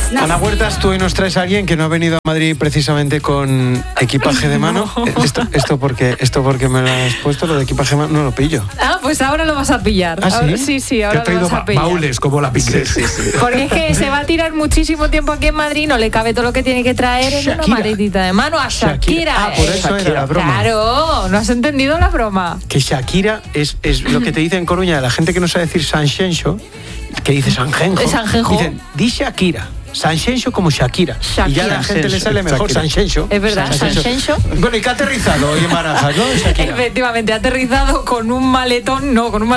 Ana Huertas, tú hoy nos traes a alguien que no ha venido a Madrid precisamente con equipaje de mano. ¿Esto porque me lo has puesto, lo de equipaje de mano? No lo pillo. Ah, pues ahora lo vas a pillar. ¿Ah, sí? Sí, ahora te ha lo vas traído a pillar. baúles como la Piqué. Sí. Porque es que se va a tirar muchísimo tiempo aquí en Madrid, no le cabe todo lo que tiene que traer en una maletita de mano a Shakira. Ah, por eso era la broma. Claro, no has entendido la broma. Que Shakira es lo que te dice en Coruña, la gente que no sabe decir Sanxenxo, que dice Sanjenjo. Sanjenjo. Dicen, di Shakira. Sanxenxo como Shakira. Y ya a la gente le sale mejor Sanxenxo. Es verdad, Sanxenxo. Bueno, y que ha aterrizado hoy en Barajas, ¿no? Shakira. Efectivamente, ha aterrizado con un maletón,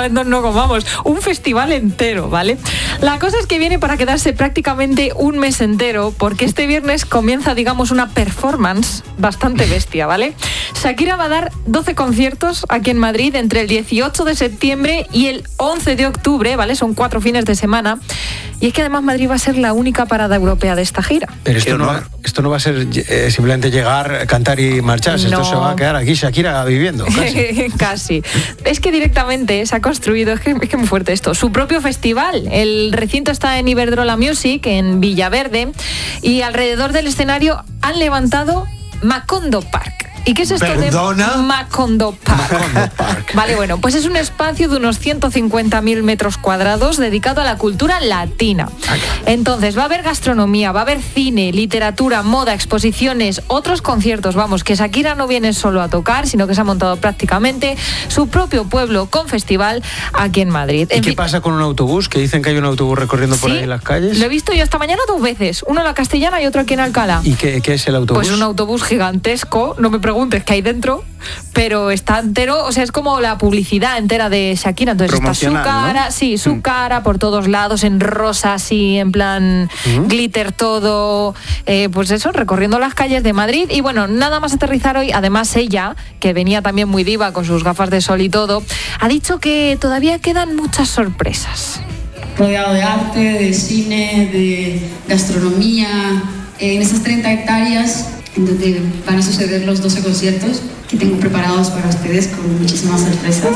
vamos, un festival entero, ¿vale? La cosa es que viene para quedarse prácticamente un mes entero, porque este viernes comienza, digamos, una performance bastante bestia, ¿vale? Shakira va a dar 12 conciertos aquí en Madrid entre el 18 de septiembre y el 11 de octubre, ¿vale? Son 4 fines de semana. Y es que además Madrid va a ser la única parada europea de esta gira. Pero esto no va a ser simplemente llegar, cantar y marcharse. No. Esto se va a quedar aquí Shakira viviendo, casi. Casi. Es que directamente se ha construido, es que muy fuerte esto, su propio festival. El recinto está en Iberdrola Music, en Villaverde, y alrededor del escenario han levantado Macondo Park. ¿Y qué es esto de Macondo Park? Vale, bueno, pues es un espacio de unos 150.000 metros cuadrados dedicado a la cultura latina. Entonces, va a haber gastronomía, va a haber cine, literatura, moda, exposiciones, otros conciertos. Vamos, que Shakira no viene solo a tocar, sino que se ha montado prácticamente su propio pueblo con festival aquí en Madrid. ¿Y qué pasa con un autobús? Que dicen que hay un autobús recorriendo por ahí en las calles. Lo he visto yo esta mañana 2 veces. Uno en la Castellana y otro aquí en Alcalá. ¿Y qué es el autobús? Pues un autobús gigantesco, no me preguntes qué hay dentro, pero está entero, o sea, es como la publicidad entera de Shakira. Entonces está su cara, ¿no? Sí, su cara por todos lados, en rosa, así, en plan glitter todo, pues eso, recorriendo las calles de Madrid. Y bueno, nada más aterrizar hoy, además ella, que venía también muy diva con sus gafas de sol y todo, ha dicho que todavía quedan muchas sorpresas. Rodeado de arte, de cine, de gastronomía, en esas 30 hectáreas en donde van a suceder los 12 conciertos que tengo preparados para ustedes con muchísimas sorpresas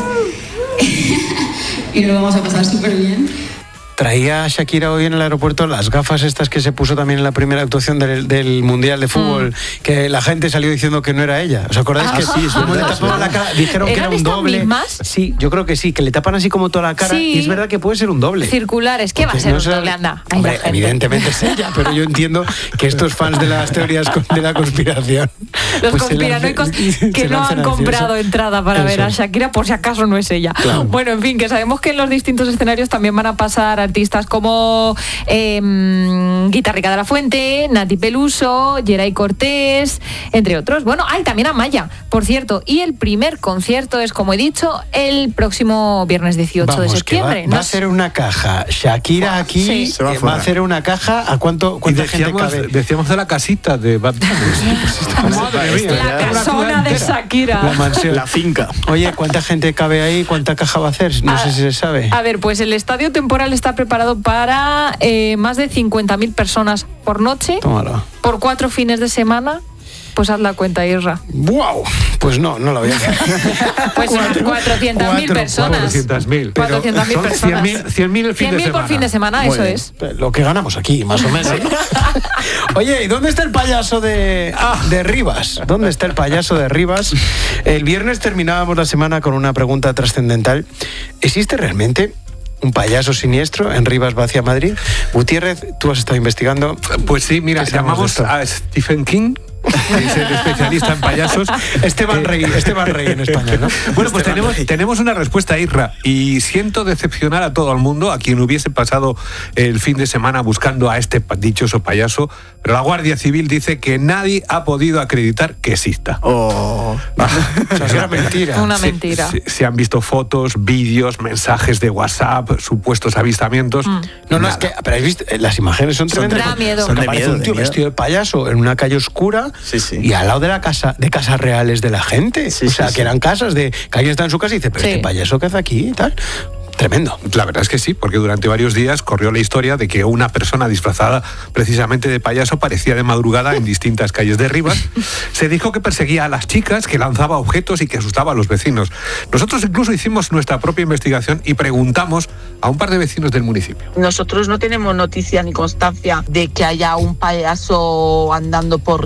y lo vamos a pasar súper bien. Traía Shakira hoy en el aeropuerto las gafas estas que se puso también en la primera actuación del Mundial de Fútbol, que la gente salió diciendo que no era ella. ¿Os acordáis que sí? Como le tapaban la cara, dijeron que era un doble. ¿Mismas? Sí, yo creo que sí, que le tapan así como toda la cara, y es verdad que puede ser un doble. Circulares, ¿qué va a ser no un doble? Anda. Hombre, evidentemente es ella, pero yo entiendo que estos fans de las teorías de la conspiración, los pues conspiranoicos que no han comprado entrada para ver a Shakira, por si acaso no es ella. Claro. Bueno, en fin, que sabemos que en los distintos escenarios también van a pasar artistas como Guitarrica de la Fuente, Nati Peluso, Geray Cortés, entre otros. Bueno, hay también Amaya, por cierto. Y el primer concierto es, como he dicho, el próximo viernes 18 de septiembre. Va a ser una caja. Shakira aquí va a hacer una caja. ¿A cuánta gente cabe? Decíamos de la casita de Bad Bunny. La casona de Shakira. La mansión. La finca. Oye, ¿cuánta gente cabe ahí? ¿Cuánta caja va a hacer? No sé si se sabe. A ver, pues el estadio temporal está preparado para más de 50.000 personas por noche. Tómalo. Por 4 fines de semana. Pues haz la cuenta, Isra. ¡Wow! Pues no la voy a hacer. Pues unas 400.000 personas. 400.000. 400.000 personas. 100.000 el fin de semana. 100.000 por fin de semana, eso es. Lo que ganamos aquí, más o menos, ¿no? Oye, ¿y dónde está el payaso de Rivas? ¿Dónde está el payaso de Rivas? El viernes terminábamos la semana con una pregunta trascendental. ¿Existe realmente un payaso siniestro en Rivas va hacia Madrid? Gutiérrez, tú has estado investigando. Pues sí, mira, llamamos a Stephen King, que es el especialista en payasos. Esteban Rey en España, ¿no? Bueno, pues tenemos una respuesta, Isra, y siento decepcionar a todo el mundo, a quien hubiese pasado el fin de semana buscando a este dichoso payaso, pero la Guardia Civil dice que nadie ha podido acreditar que exista. O sea, es una mentira. Una mentira. Se han visto fotos, vídeos, mensajes de WhatsApp, supuestos avistamientos. No, es que, pero habéis visto, las imágenes son tremendas. Da miedo. Porque aparece un tío vestido de payaso en una calle oscura. Sí. Y al lado de de casas reales de la gente. Que eran casas de que alguien está en su casa y dice, pero este payaso ¿qué hace aquí y tal? Tremendo. La verdad es que sí, porque durante varios días corrió la historia de que una persona disfrazada precisamente de payaso aparecía de madrugada en distintas calles de Rivas. Se dijo que perseguía a las chicas, que lanzaba objetos y que asustaba a los vecinos. Nosotros incluso hicimos nuestra propia investigación y preguntamos a un par de vecinos del municipio. Nosotros no tenemos noticia ni constancia de que haya un payaso andando por